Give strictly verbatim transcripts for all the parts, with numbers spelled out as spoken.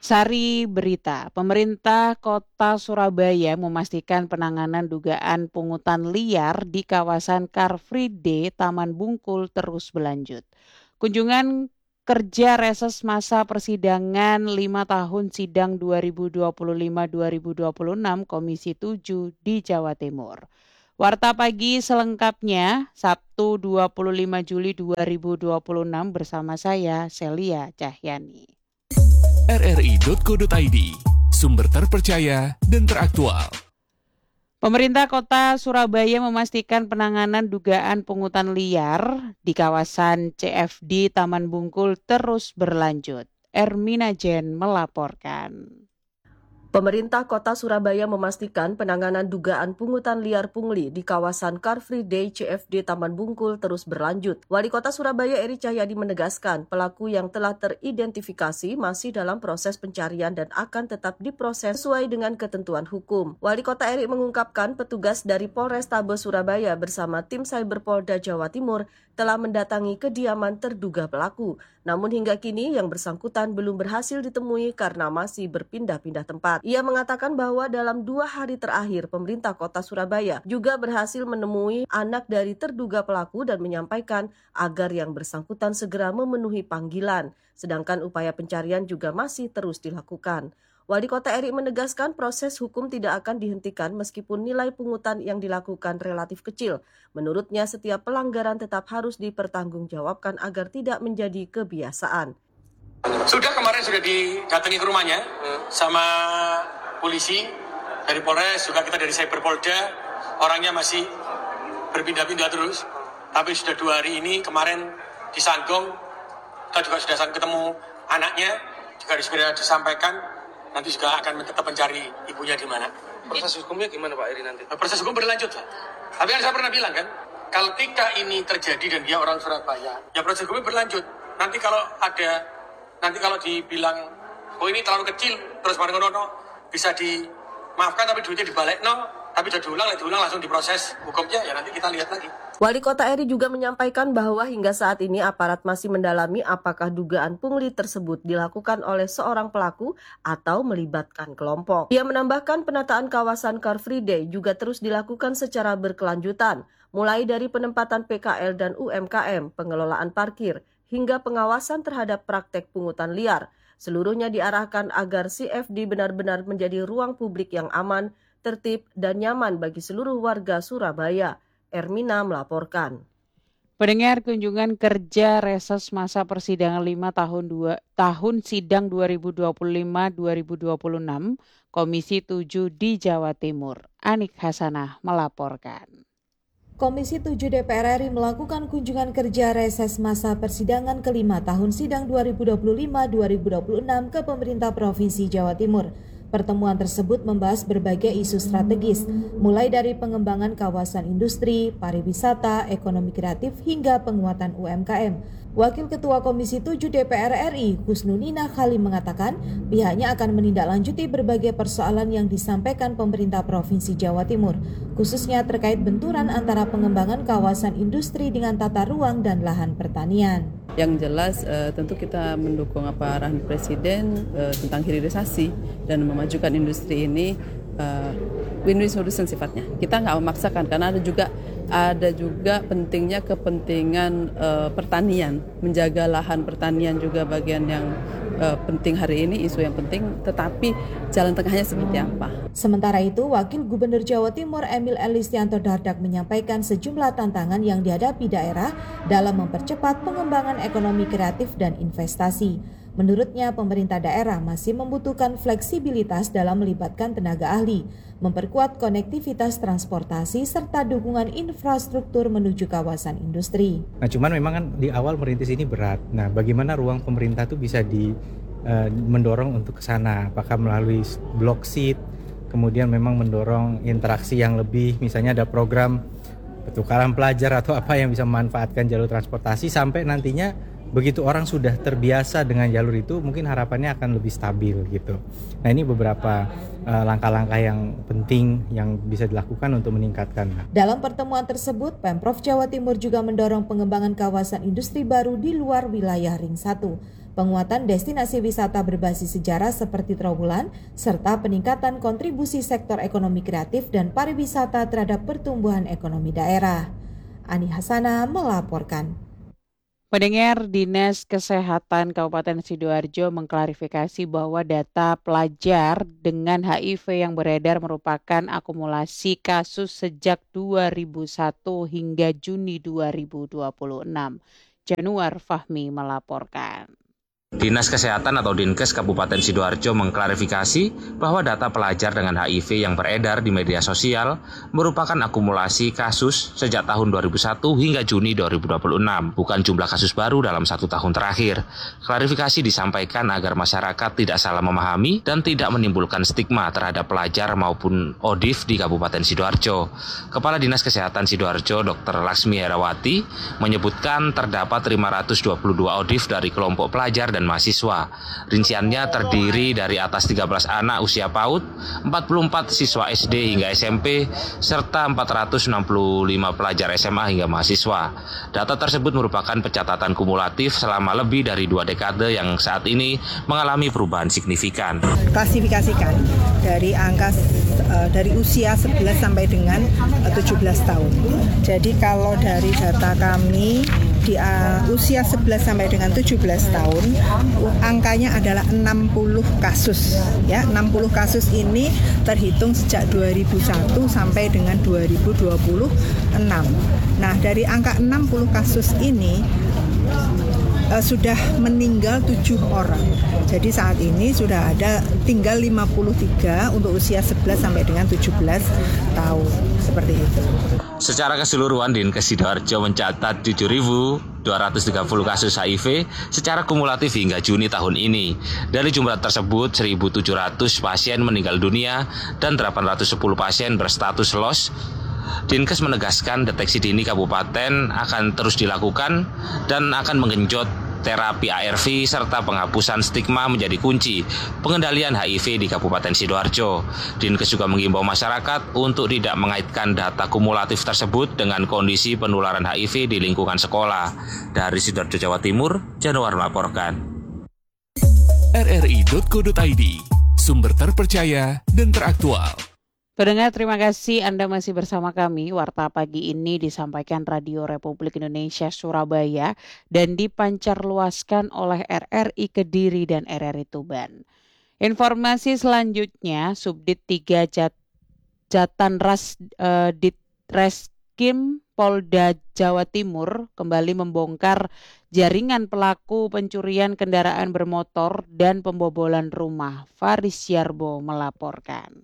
Sari berita, pemerintah kota Surabaya memastikan penanganan dugaan pungutan liar di kawasan Car Free Day Taman Bungkul terus berlanjut. Kunjungan kerja reses masa persidangan lima tahun sidang dua ribu dua puluh lima dua ribu dua puluh enam Komisi tujuh di Jawa Timur. Warta Pagi selengkapnya Sabtu dua puluh lima Juli dua ribu dua puluh enam bersama saya Celia Cahyani. R R I titik co titik I D, sumber terpercaya dan teraktual. Pemerintah Kota Surabaya memastikan penanganan dugaan pungutan liar di kawasan C F D Taman Bungkul terus berlanjut. Ermina Jen melaporkan. Pemerintah Kota Surabaya memastikan penanganan dugaan pungutan liar pungli di kawasan Car Free Day C F D Taman Bungkul terus berlanjut. Wali Kota Surabaya Eri Cahyadi menegaskan pelaku yang telah teridentifikasi masih dalam proses pencarian dan akan tetap diproses sesuai dengan ketentuan hukum. Wali Kota Eri mengungkapkan petugas dari Polrestabes Surabaya bersama tim Cyber Polda Jawa Timur telah mendatangi kediaman terduga pelaku. Namun hingga kini yang bersangkutan belum berhasil ditemui karena masih berpindah-pindah tempat. Ia mengatakan bahwa dalam dua hari terakhir pemerintah Kota Surabaya juga berhasil menemui anak dari terduga pelaku dan menyampaikan agar yang bersangkutan segera memenuhi panggilan. Sedangkan upaya pencarian juga masih terus dilakukan. Wali Kota Eri menegaskan proses hukum tidak akan dihentikan meskipun nilai pungutan yang dilakukan relatif kecil. Menurutnya setiap pelanggaran tetap harus dipertanggungjawabkan agar tidak menjadi kebiasaan. Sudah kemarin sudah didatangi ke rumahnya sama polisi dari Polres, juga kita dari Cyber Polda, orangnya masih berpindah-pindah terus. Tapi sudah dua hari ini, kemarin di Sanggong, kita juga sudah ketemu anaknya, juga segera disampaikan, nanti juga akan tetap mencari ibunya di mana. Proses hukumnya gimana Pak Eri nanti? Proses hukum berlanjut Pak. Tapi kan saya pernah bilang kan, kalau ketika ini terjadi dan dia orang Surabaya, ya proses hukumnya berlanjut. Nanti kalau ada, nanti kalau dibilang, oh ini terlalu kecil, terus bareng-bareng bisa dimaafkan tapi duitnya dibalik, no. Tapi sudah diulang, diulang langsung diproses hukumnya, ya nanti kita lihat lagi. Wali Kota Eri juga menyampaikan bahwa hingga saat ini aparat masih mendalami apakah dugaan pungli tersebut dilakukan oleh seorang pelaku atau melibatkan kelompok. Ia menambahkan penataan kawasan Car Free Day juga terus dilakukan secara berkelanjutan, mulai dari penempatan P K L dan U M K M, pengelolaan parkir, hingga pengawasan terhadap praktek pungutan liar. Seluruhnya diarahkan agar C F D benar-benar menjadi ruang publik yang aman, tertib, dan nyaman bagi seluruh warga Surabaya. Ermina melaporkan. Pendengar, kunjungan kerja reses masa persidangan lima tahun dua tahun sidang dua ribu dua puluh lima dua ribu dua puluh enam Komisi tujuh di Jawa Timur. Anik Hasanah melaporkan. Komisi tujuh D P R R I melakukan kunjungan kerja reses masa persidangan kelima tahun sidang dua ribu dua puluh lima dua ribu dua puluh enam ke pemerintah Provinsi Jawa Timur. Pertemuan tersebut membahas berbagai isu strategis, mulai dari pengembangan kawasan industri, pariwisata, ekonomi kreatif, hingga penguatan U M K M. Wakil Ketua Komisi tujuh D P R R I, Husnunina Khalim mengatakan pihaknya akan menindaklanjuti berbagai persoalan yang disampaikan pemerintah Provinsi Jawa Timur, khususnya terkait benturan antara pengembangan kawasan industri dengan tata ruang dan lahan pertanian. Yang jelas uh, tentu kita mendukung apa arahan Presiden uh, tentang hilirisasi dan memajukan industri ini uh, win-win solution sifatnya. Kita nggak memaksakan karena ada juga ada juga pentingnya kepentingan uh, pertanian, menjaga lahan pertanian juga bagian yang uh, penting hari ini, isu yang penting, tetapi jalan tengahnya seperti apa. Sementara itu, Wakil Gubernur Jawa Timur Emil Elistianto Dardak menyampaikan sejumlah tantangan yang dihadapi daerah dalam mempercepat pengembangan ekonomi kreatif dan investasi. Menurutnya, pemerintah daerah masih membutuhkan fleksibilitas dalam melibatkan tenaga ahli, memperkuat konektivitas transportasi, serta dukungan infrastruktur menuju kawasan industri. Nah, cuman memang kan di awal merintis ini berat. Nah, bagaimana ruang pemerintah itu bisa di uh, mendorong untuk ke sana? Apakah melalui block seat, kemudian memang mendorong interaksi yang lebih, misalnya ada program pertukaran pelajar atau apa yang bisa memanfaatkan jalur transportasi sampai nantinya begitu orang sudah terbiasa dengan jalur itu, mungkin harapannya akan lebih stabil gitu. Nah, ini beberapa uh, langkah-langkah yang penting yang bisa dilakukan untuk meningkatkan. Dalam pertemuan tersebut, Pemprov Jawa Timur juga mendorong pengembangan kawasan industri baru di luar wilayah Ring satu. penguatan destinasi wisata berbasis sejarah seperti Trawulan, serta peningkatan kontribusi sektor ekonomi kreatif dan pariwisata terhadap pertumbuhan ekonomi daerah. Ani Hasana melaporkan. Pendengar, Dinas Kesehatan Kabupaten Sidoarjo mengklarifikasi bahwa data pelajar dengan H I V yang beredar merupakan akumulasi kasus sejak dua ribu satu hingga Juni dua ribu dua puluh enam. Januar Fahmi melaporkan. Dinas Kesehatan atau Dinkes Kabupaten Sidoarjo mengklarifikasi bahwa data pelajar dengan H I V yang beredar di media sosial merupakan akumulasi kasus sejak tahun dua ribu satu hingga Juni dua ribu dua puluh enam, bukan jumlah kasus baru dalam satu tahun terakhir. Klarifikasi disampaikan agar masyarakat tidak salah memahami dan tidak menimbulkan stigma terhadap pelajar maupun O D I F di Kabupaten Sidoarjo. Kepala Dinas Kesehatan Sidoarjo, Dokter Laksmi Herawati, menyebutkan terdapat lima ratus dua puluh dua O D I F dari kelompok pelajar dan dan mahasiswa. Rinciannya terdiri dari atas tiga belas anak usia PAUD, empat puluh empat siswa S D hingga S M P, serta empat ratus enam puluh lima pelajar S M A hingga mahasiswa. Data tersebut merupakan pencatatan kumulatif selama lebih dari dua dekade yang saat ini mengalami perubahan signifikan. Klasifikasikan dari angka uh, dari usia sebelas sampai dengan uh, tujuh belas tahun. Jadi kalau dari data kami di uh, usia sebelas sampai dengan tujuh belas tahun, angkanya adalah enam puluh kasus. Ya, enam puluh kasus ini terhitung sejak dua ribu satu sampai dengan dua ribu dua puluh enam. Nah, dari angka enam puluh kasus ini uh, sudah meninggal tujuh orang. Jadi saat ini sudah ada tinggal lima puluh tiga untuk usia sebelas sampai dengan tujuh belas tahun. Seperti itu. Secara keseluruhan, Dinkes Sidoarjo mencatat tujuh ribu dua ratus tiga puluh kasus H I V secara kumulatif hingga Juni tahun ini. Dari jumlah tersebut, seribu tujuh ratus pasien meninggal dunia dan delapan ratus sepuluh pasien berstatus loss. Dinkes menegaskan deteksi dini kabupaten akan terus dilakukan dan akan menggenjot terapi A R V serta penghapusan stigma menjadi kunci pengendalian H I V di Kabupaten Sidoarjo. Dinkes juga mengimbau masyarakat untuk tidak mengaitkan data kumulatif tersebut dengan kondisi penularan H I V di lingkungan sekolah. Dari Sidoarjo, Jawa Timur, Januar melaporkan. R R I titik co titik I D, sumber terpercaya dan teraktual. Pendengar, terima kasih Anda masih bersama kami. Warta pagi ini disampaikan Radio Republik Indonesia Surabaya dan dipancarluaskan oleh R R I Kediri dan R R I Tuban. Informasi selanjutnya, Subdit tiga Jat, Jatanras uh, Ditreskrim Polda Jawa Timur kembali membongkar jaringan pelaku pencurian kendaraan bermotor dan pembobolan rumah. Faris Yarbo melaporkan.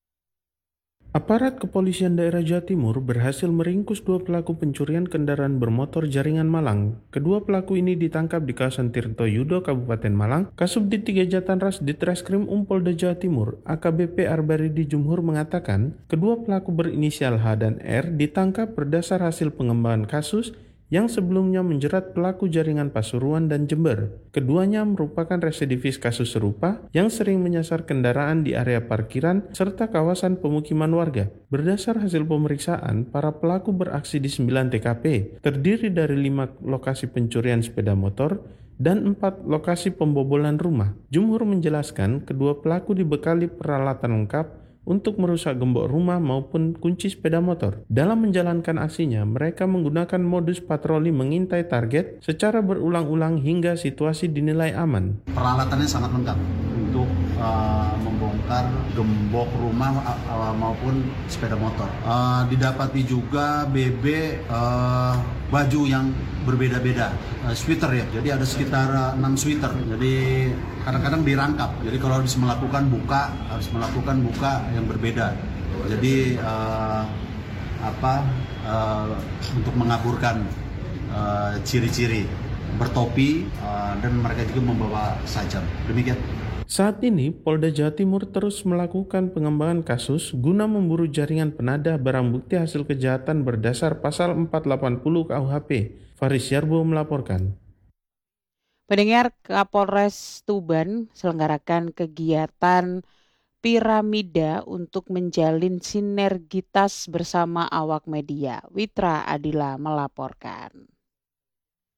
Aparat Kepolisian Daerah Jawa Timur berhasil meringkus dua pelaku pencurian kendaraan bermotor jaringan Malang. Kedua pelaku ini ditangkap di kawasan Tirto Yudo, Kabupaten Malang. Kasubdit tiga Jatanras Ditreskrim Polda Jawa Timur, A K B P Arbaridi Jumhur mengatakan, kedua pelaku berinisial H dan R ditangkap berdasar hasil pengembangan kasus yang sebelumnya menjerat pelaku jaringan Pasuruan dan Jember. Keduanya merupakan residivis kasus serupa yang sering menyasar kendaraan di area parkiran serta kawasan pemukiman warga. Berdasar hasil pemeriksaan, para pelaku beraksi di sembilan T K P, terdiri dari lima lokasi pencurian sepeda motor dan empat lokasi pembobolan rumah. Jumhur menjelaskan kedua pelaku dibekali peralatan lengkap untuk merusak gembok rumah maupun kunci sepeda motor. Dalam menjalankan aksinya, mereka menggunakan modus patroli mengintai target secara berulang-ulang hingga situasi dinilai aman. Peralatannya sangat lengkap untuk uh, membongkar gembok rumah uh, maupun sepeda motor. Uh, didapati juga B B uh, baju yang berbeda-beda, uh, sweater ya. Jadi ada sekitar uh, enam sweater. Jadi kadang-kadang dirangkap. Jadi kalau harus melakukan buka, harus melakukan buka yang berbeda. Jadi uh, apa uh, untuk mengaburkan uh, ciri-ciri bertopi uh, dan mereka juga membawa sajam. Demikian. Saat ini, Polda Jawa Timur terus melakukan pengembangan kasus guna memburu jaringan penadah barang bukti hasil kejahatan berdasar pasal empat ratus delapan puluh K U H P. Faris Yarbo melaporkan. Pendengar, Kapolres Tuban selenggarakan kegiatan piramida untuk menjalin sinergitas bersama awak media. Witra Adila melaporkan.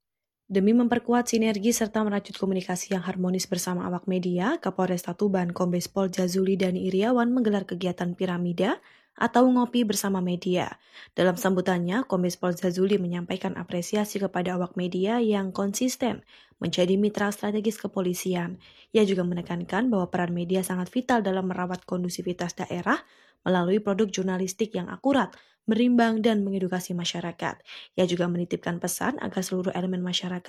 Demi memperkuat sinergi serta merajut komunikasi yang harmonis bersama awak media, Kapolresta Tuban Kombes Pol Jazuli Dani Iriawan menggelar kegiatan piramida atau ngopi bersama media. Dalam sambutannya, Kombes Pol Jazuli menyampaikan apresiasi kepada awak media yang konsisten menjadi mitra strategis kepolisian. Ia juga menekankan bahwa peran media sangat vital dalam merawat kondusivitas daerah melalui produk jurnalistik yang akurat, berimbang, dan mengedukasi masyarakat. Ia juga menitipkan pesan agar seluruh elemen masyarakat